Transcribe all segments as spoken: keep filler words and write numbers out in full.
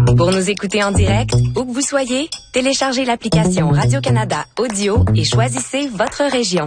Pour nous écouter en direct, où que vous soyez, téléchargez l'application Radio-Canada Audio et choisissez votre région.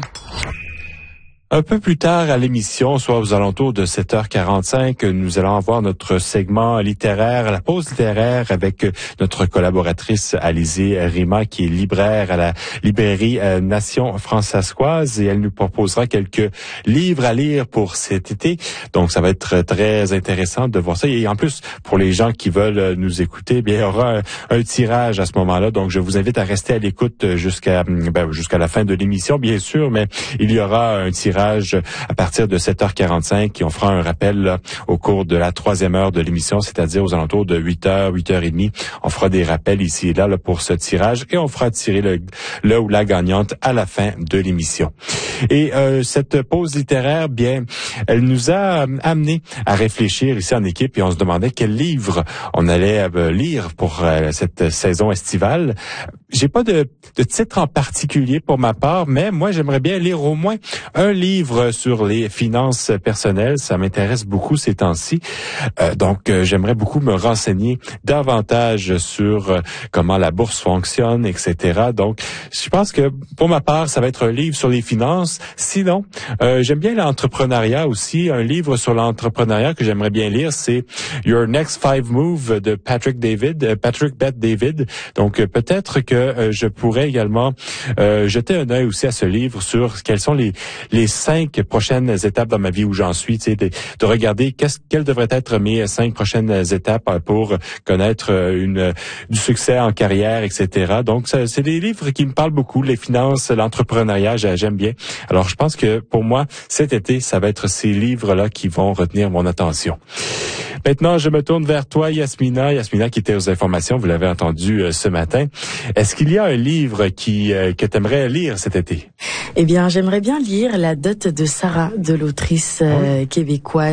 Un peu plus tard à l'émission, soit aux alentours de sept heures quarante-cinq, nous allons avoir notre segment littéraire, la pause littéraire avec notre collaboratrice Alizée Rima, qui est libraire à la librairie Nation Françaiscoise, et elle nous proposera quelques livres à lire pour cet été. Donc, ça va être très intéressant de voir ça. Et en plus, pour les gens qui veulent nous écouter, bien, il y aura un, un tirage à ce moment-là. Donc, je vous invite à rester à l'écoute jusqu'à ben, jusqu'à la fin de l'émission, bien sûr, mais il y aura un tirage à partir de sept heures quarante-cinq et on fera un rappel là, au cours de la troisième heure de l'émission, c'est-à-dire aux alentours de huit heures, huit heures trente. On fera des rappels ici et là, là pour ce tirage et on fera tirer le, le ou la gagnante à la fin de l'émission. Et euh, cette pause littéraire, bien, elle nous a amené à réfléchir ici en équipe et on se demandait quel livre on allait euh, lire pour euh, cette saison estivale. J'ai pas de, de titre en particulier pour ma part, mais moi, j'aimerais bien lire au moins un livre sur les finances personnelles. Ça m'intéresse beaucoup ces temps-ci. Euh, donc, euh, j'aimerais beaucoup me renseigner davantage sur euh, comment la bourse fonctionne, et cetera. Donc, je pense que pour ma part, ça va être un livre sur les finances. Sinon, euh, j'aime bien l'entrepreneuriat aussi. Un livre sur l'entrepreneuriat que j'aimerais bien lire, c'est Your Next Five Move de Patrick David, euh, Patrick Bet David. Donc, euh, peut-être que euh, je pourrais également euh, jeter un œil aussi à ce livre sur quelles sont les les cinq prochaines étapes dans ma vie où j'en suis, tu sais, de, de regarder qu'est-ce, quelles devraient être mes cinq prochaines étapes pour connaître une du succès en carrière, et cetera. Donc, ça, c'est des livres qui me parlent beaucoup, les finances, l'entrepreneuriat, j'aime bien. Alors, je pense que pour moi, cet été, ça va être ces livres-là qui vont retenir mon attention. Maintenant, je me tourne vers toi, Yasmina. Yasmina qui était aux informations, vous l'avez entendu euh, ce matin. Est-ce qu'il y a un livre qui euh, que tu aimerais lire cet été? Eh bien, j'aimerais bien lire La dot de Sarah, de l'autrice euh, oui. québécoise